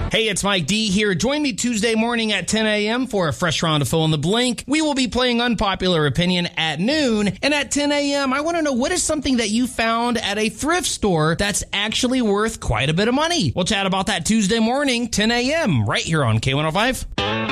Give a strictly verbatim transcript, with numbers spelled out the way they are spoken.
Hey, it's Mike D here. Join me Tuesday morning at ten a.m. for a fresh round of Fill in the Blank. We will be playing Unpopular Opinion at noon. And at ten a.m., I want to know what is something that you found at a thrift store that's actually worth quite a bit of money. We'll chat about that Tuesday morning, ten a.m., right here on K one oh five.